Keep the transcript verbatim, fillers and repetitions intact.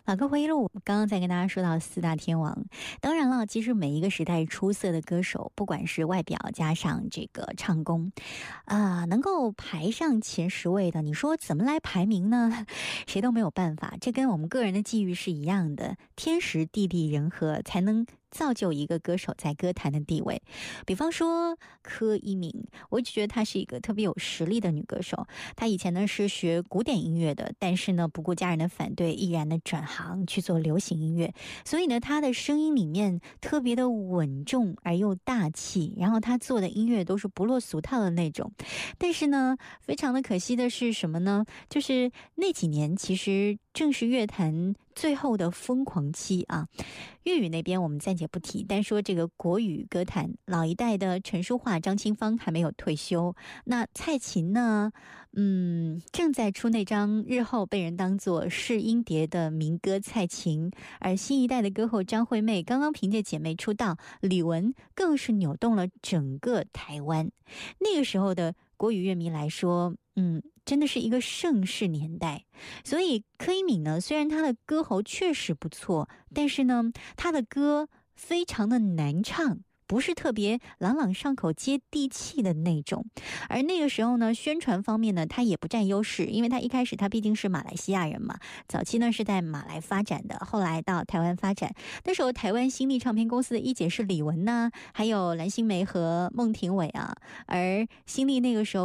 老歌回忆录，刚刚在跟大家说到四大天王。当然了，其实每一个时代出色的歌手，不管是外表加上这个唱功，啊、呃，能够排上前十位的，你说怎么来排名呢？谁都没有办法。这跟我们个人的际遇是一样的，天时地利人和才能造就一个歌手在歌坛的地位。比方说柯以敏，我就觉得她是一个特别有实力的女歌手。她以前呢是学古典音乐的，但是呢不顾家人的反对，毅然的转行去做流行音乐。所以呢她的声音里面特别的稳重而又大气，然后她做的音乐都是不落俗套的那种。但是呢非常的可惜的是什么呢？就是那几年其实正是乐坛最后的疯狂期啊。粤语那边我们暂且不提，单说这个国语歌坛，老一代的陈淑桦、张清芳还没有退休，那蔡琴呢，嗯，正在出那张日后被人当作试音碟的民歌蔡琴，而新一代的歌后张惠妹刚刚凭借姐妹出道，李玟更是扭动了整个台湾。那个时候的国语乐迷来说，嗯，真的是一个盛世年代。所以柯以敏呢，虽然她的歌喉确实不错，但是呢她的歌非常的难唱，不是特别朗朗上口接地气的那种。而那个时候呢宣传方面呢他也不占优势，因为他一开始他毕竟是马来西亚人嘛，早期呢是在马来发展的，后来到台湾发展。那时候台湾新力唱片公司的一姐是李玟呐、啊，还有蓝心湄和孟庭苇啊。而新力那个时候